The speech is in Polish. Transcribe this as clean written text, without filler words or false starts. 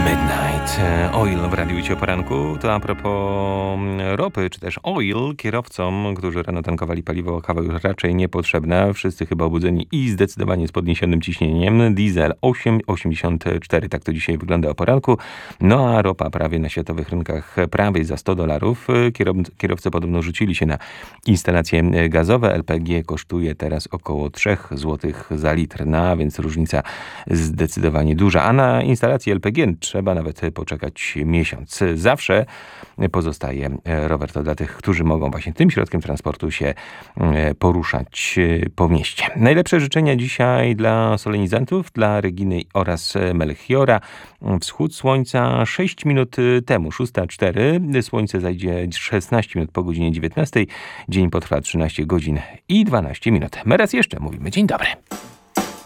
Midnight Oil w Radiu Cię o poranku. To a propos ropy, czy też oil, kierowcom, którzy rano tankowali paliwo, kawa już raczej niepotrzebna. Wszyscy chyba obudzeni i zdecydowanie z podniesionym ciśnieniem. Diesel 8,84, tak to dzisiaj wygląda o poranku. No a ropa prawie na światowych rynkach prawie za $100. Kierowcy podobno rzucili się na instalacje gazowe. LPG kosztuje teraz około 3 zł za litr, no, więc różnica zdecydowanie duża. A na instalację LPG trzeba nawet poczekać miesiąc. Zawsze pozostaje rower to dla tych, którzy mogą właśnie tym środkiem transportu się poruszać po mieście. Najlepsze życzenia dzisiaj dla solenizantów, dla Reginy oraz Melchiora. Wschód słońca 6 minut temu, 6:04. Słońce zajdzie 16 minut po godzinie 19. Dzień potrwa 13 godzin i 12 minut. My raz jeszcze mówimy dzień dobry.